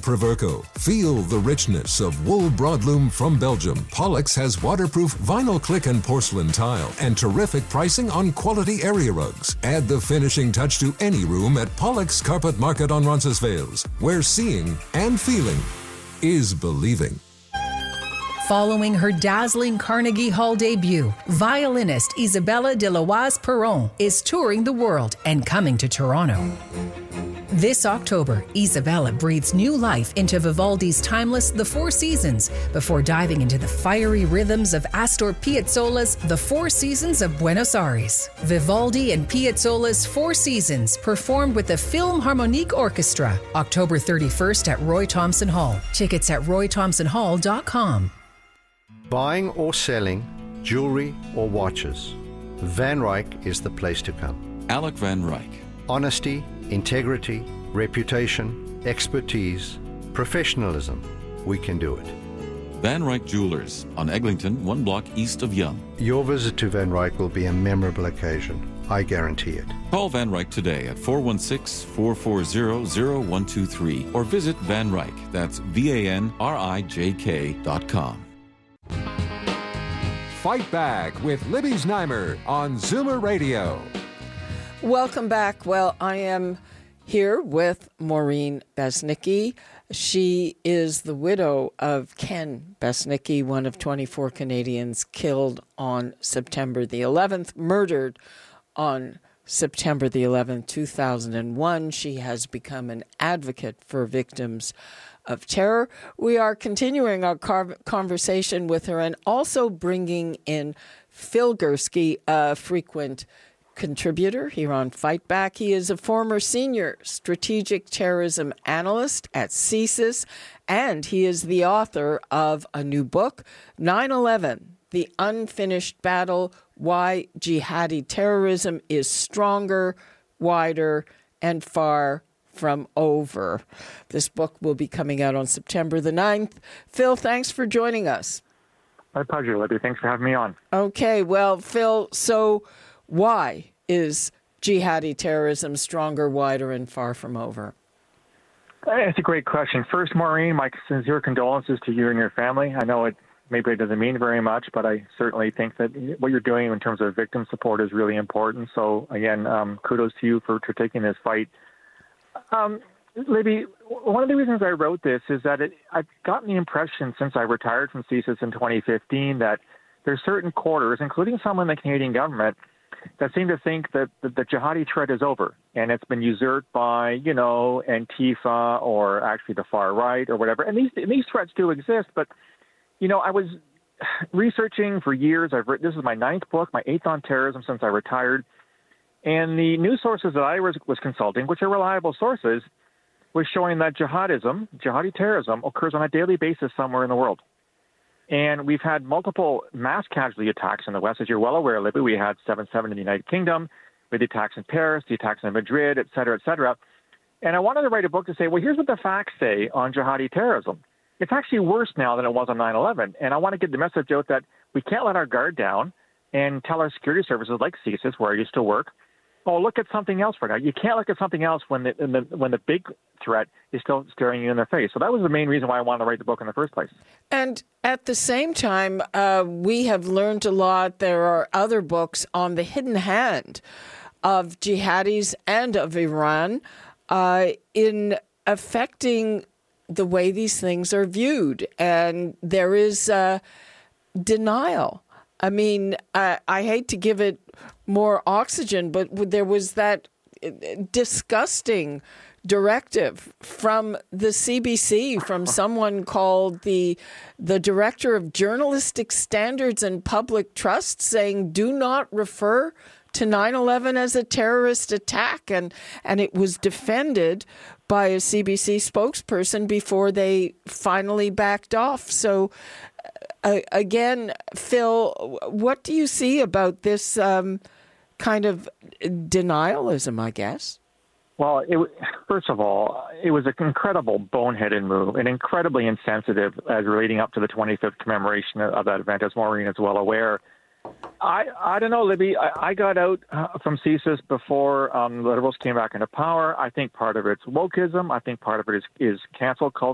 Proverco. Feel the richness of wool broadloom from Belgium. Pollux has waterproof vinyl click and porcelain tile and terrific pricing on quality area rugs. Add the finishing touch to any room at Pollux Carpet Market on Roncesvalles, where seeing and feeling is believing. Following her dazzling Carnegie Hall debut, violinist Isabella de Loise Perron is touring the world and coming to Toronto. This October, Isabella breathes new life into Vivaldi's timeless The Four Seasons before diving into the fiery rhythms of Astor Piazzolla's The Four Seasons of Buenos Aires. Vivaldi and Piazzolla's Four Seasons performed with the Philharmonic Orchestra, October 31st at Roy Thomson Hall. Tickets at roythomsonhall.com. Buying or selling jewelry or watches, Van Ryck is the place to come. Alec Van Ryck. Honesty, integrity, reputation, expertise, professionalism. We can do it. Van Ryck Jewelers on Eglinton, 1 block east of Yonge. Your visit to Van Ryck will be a memorable occasion. I guarantee it. Call Van Ryck today at 416-440-0123 or visit Van Ryck. That's VANRIJK.com. Fight Back with Libby Znaimer on Zoomer Radio. Welcome back. Well, I am here with Maureen Besnicki. She is the widow of Ken Besnicki, one of 24 Canadians killed on September the 11th, murdered on September the 11th, 2001. She has become an advocate for victims of terror. We are continuing our conversation with her and also bringing in Phil Gurski, a frequent contributor here on Fight Back. He is a former senior strategic terrorism analyst at CSIS, and he is the author of a new book, 9/11, The Unfinished Battle, Why Jihadi Terrorism is Stronger, Wider, and Far from Over. This book will be coming out on September the 9th. Phil, thanks for joining us. My pleasure, Libby. Thanks for having me on. Okay, well, Phil, so why is jihadi terrorism stronger, wider, and far from over? It's a great question. First, Maureen, my sincere condolences to you and your family. I know maybe it doesn't mean very much, but I certainly think that what you're doing in terms of victim support is really important. So, again, kudos to you for taking this fight. Libby, one of the reasons I wrote this is that I've gotten the impression since I retired from CSIS in 2015 that there's certain quarters, including some in the Canadian government, that seem to think that the jihadi threat is over and it's been usurped by, Antifa or actually the far right or whatever. And these threats do exist. But, I was researching for years. This is my 9th book, my 8th on terrorism since I retired. And the news sources that I was consulting, which are reliable sources, was showing that jihadi terrorism, occurs on a daily basis somewhere in the world. And we've had multiple mass casualty attacks in the West. As you're well aware, Libby, we had 7/7 in the United Kingdom, with the attacks in Paris, the attacks in Madrid, et cetera, et cetera. And I wanted to write a book to say, well, here's what the facts say on jihadi terrorism. It's actually worse now than it was on 9/11. And I want to get the message out that we can't let our guard down and tell our security services like CSIS, where I used to work, oh, look at something else right now. You can't look at something else when the big threat is still staring you in the face. So that was the main reason why I wanted to write the book in the first place. And at the same time, we have learned a lot. There are other books on the hidden hand of jihadis and of Iran in affecting the way these things are viewed. And there is denial. I mean, I hate to give it more oxygen, but there was that disgusting directive from the CBC, from someone called the Director of Journalistic Standards and Public Trust, saying, do not refer to 9/11 as a terrorist attack. And it was defended by a CBC spokesperson before they finally backed off. So again, Phil, what do you see about this kind of denialism, I guess? Well, first of all, it was an incredible boneheaded move and incredibly insensitive as relating up to the 25th commemoration of that event, as Maureen is well aware. I don't know, Libby. I got out from CSIS before the Liberals came back into power. I think part of it's wokeism. I think part of it is cancel culture.